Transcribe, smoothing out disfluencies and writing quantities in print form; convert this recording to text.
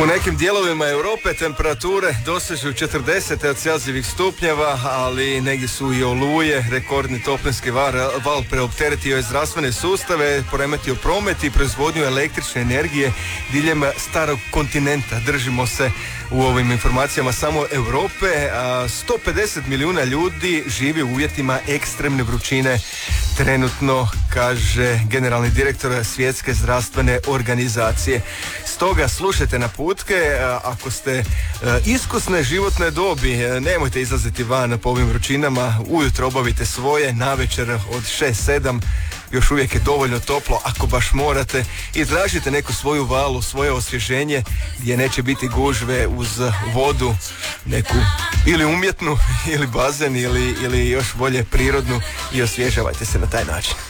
U nekim dijelovima Europe temperature dosežu 40 od Celzijevih stupnjeva, ali negdje su i oluje, rekordni toplinski val preopteretio je zdravstvene sustave, poremetio promet i proizvodnju električne energije diljem starog kontinenta. Držimo se u ovim informacijama samo Europe. 150 milijuna ljudi živi u uvjetima ekstremne vrućine trenutno, kaže generalni direktor Svjetske zdravstvene organizacije. Stoga slušajte naputke, ako ste iskusne životne dobi, nemojte izlaziti van po ovim vrućinama, ujutro obavite svoje, navečer od 6-7 još uvijek je dovoljno toplo ako baš morate, i tražite neku svoju valu, svoje osvježenje gdje neće biti gužve uz vodu, neku ili umjetnu ili bazen ili još bolje prirodnu, i osvježavajte se na taj način.